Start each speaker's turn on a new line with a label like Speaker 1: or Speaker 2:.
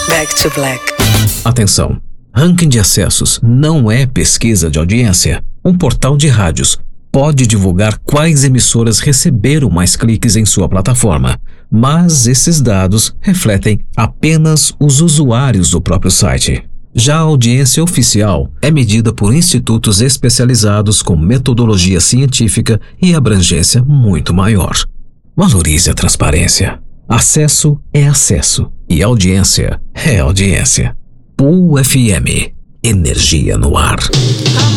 Speaker 1: Back to Black.
Speaker 2: Atenção! Ranking de acessos não é pesquisa de audiência. Um portal de rádios pode divulgar quais emissoras receberam mais cliques em sua plataforma, mas esses dados refletem apenas os usuários do próprio site. Já a audiência oficial é medida por institutos especializados com metodologia científica e abrangência muito maior. Valorize a transparência. Acesso é acesso e audiência é audiência. Pool FM. Energia no ar.